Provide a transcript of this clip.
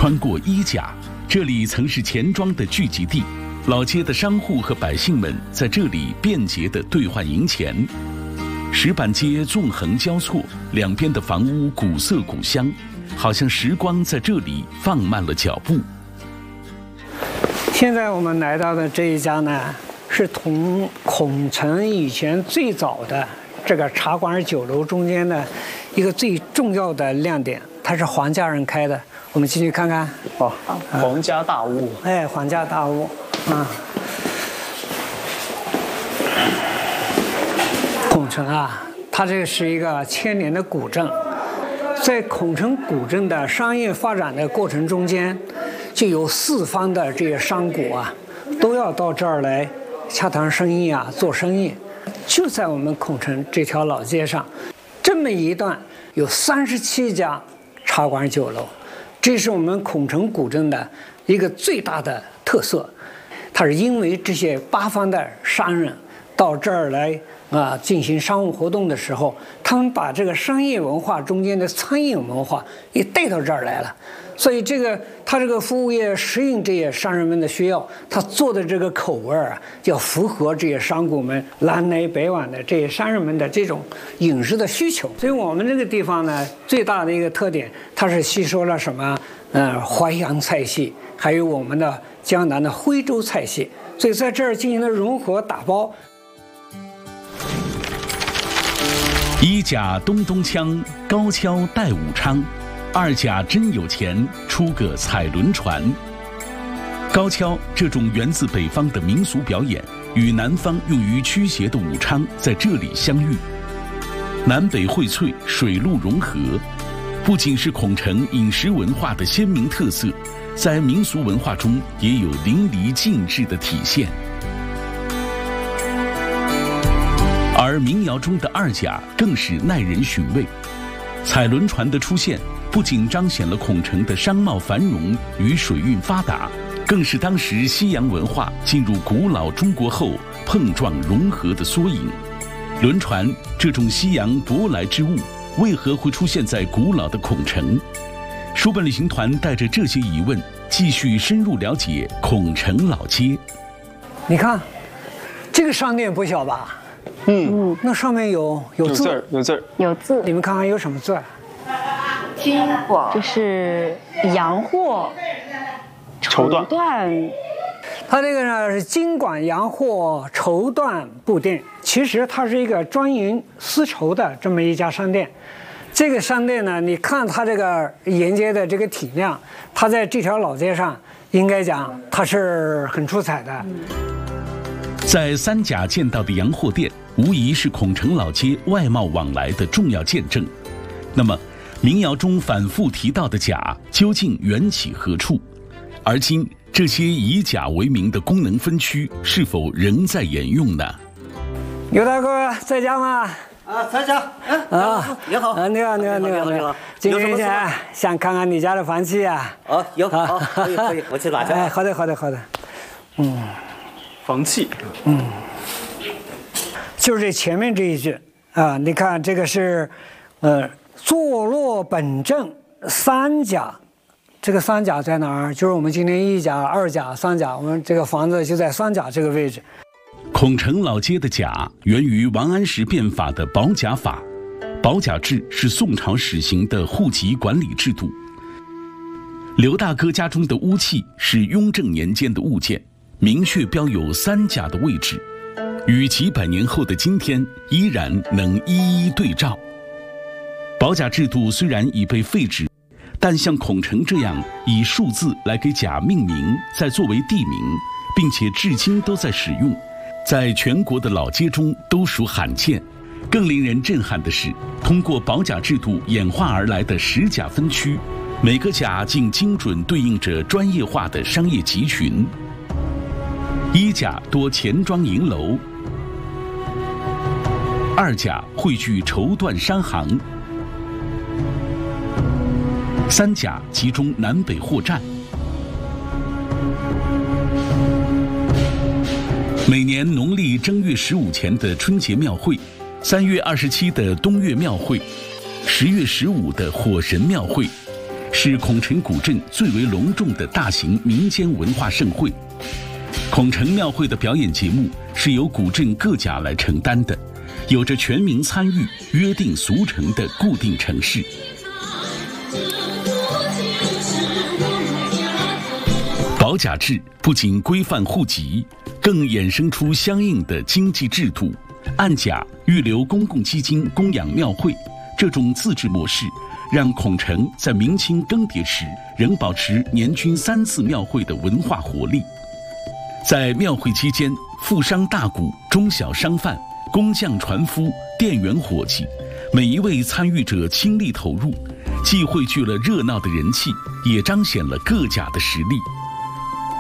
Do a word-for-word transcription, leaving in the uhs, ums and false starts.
穿过伊甲，这里曾是钱庄的聚集地，老街的商户和百姓们在这里便捷地兑换银钱。石板街纵横交错，两边的房屋古色古香，好像时光在这里放慢了脚步。 现在我们来到的这一家呢，是同孔城以前最早的这个茶馆酒楼中间的一个最重要的亮点，它是皇家人开的。我们进去看看。 哦，皇家大屋。 哎，皇家大屋啊。孔城啊，它这是一个千年的古镇，在孔城古镇的商业发展的过程中间，就有四方的这些商贾啊，都要到这儿来洽谈生意啊，做生意。就在我们孔城这条老街上，这么一段有三十七家茶馆酒楼，这是我们孔城古镇的一个最大的特色。它是因为这些八方的商人到这儿来啊进行商务活动的时候，他们把这个商业文化中间的餐饮文化也带到这儿来了。所以这个他这个服务业适应这些商人们的需要，他做的这个口味啊，要符合这些商贾们南来北往的这些商人们的这种饮食的需求。所以我们这个地方呢，最大的一个特点，它是吸收了什么？呃，淮扬菜系，还有我们的江南的徽州菜系，所以在这儿进行了融合打包。 一甲东东锵，高跷带武昌。二甲真有钱，出个彩轮船。高跷这种源自北方的民俗表演，与南方用于驱邪的武昌在这里相遇，南北荟萃，水陆融合，不仅是孔城饮食文化的鲜明特色，在民俗文化中也有淋漓尽致的体现。而民谣中的二甲更是耐人寻味，彩轮船的出现不仅彰显了孔城的商贸繁荣与水运发达，更是当时西洋文化进入古老中国后碰撞融合的缩影。轮船这种西洋舶来之物，为何会出现在古老的孔城？书本旅行团带着这些疑问，继续深入了解孔城老街。 你看，这个商店不小吧？嗯嗯，那上面有有字儿， 有字儿， 有字。 你们看看有什么字？ 金广，这是洋货绸缎。 它这个呢是金广洋货绸缎布店，其实它是一个专营丝绸的这么一家商店。这个商店呢，你看它这个沿街的这个体量，它在这条老街上，应该讲它是很出彩的。 在三甲见到的洋货店，无疑是孔城老街外贸往来的重要见证。那么，民谣中反复提到的甲究竟缘起何处？而今这些以甲为名的功能分区是否仍在沿用呢？ 刘大哥在家吗？ 啊，在家。嗯啊，你好。 啊，你好，你好，你好，你好。今天想想看看你家的房契啊。 哦，有，好，可以，可以，我去拿去。 哎，好的，好的，好的。嗯， 房契。 嗯，就是这前面这一句啊，你看这个是，呃。坐落本镇三甲，这个三甲在哪儿？就是我们今天一甲、二甲、三甲，我们这个房子就在三甲这个位置。 孔城老街的甲源于王安石变法的保甲法，保甲制是宋朝实行的户籍管理制度。刘大哥家中的屋契是雍正年间的物件，明确标有三甲的位置，与几百年后的今天依然能一一对照。保甲制度虽然已被废止，但像孔城这样以数字来给甲命名，再作为地名，并且至今都在使用，在全国的老街中都属罕见。更令人震撼的是，通过保甲制度演化而来的十甲分区，每个甲竟精准对应着专业化的商业集群。一甲多钱庄银楼，二甲汇聚绸缎商行，三甲集中南北货站。每年农历正月十五前的春节庙会，三月二十七的冬月庙会，十月十五的火神庙会， 是孔城古镇最为隆重的大型民间文化盛会。孔城庙会的表演节目是由古镇各甲来承担的，有着全民参与、约定俗成的固定程式。保甲制不仅规范户籍，更衍生出相应的经济制度。按甲预留公共基金供养庙会，这种自治模式让孔城在明清更迭时仍保持年均三次庙会的文化活力。在庙会期间，富商大贾、中小商贩、工匠船夫、店员伙计，每一位参与者倾力投入，既汇聚了热闹的人气，也彰显了各甲的实力。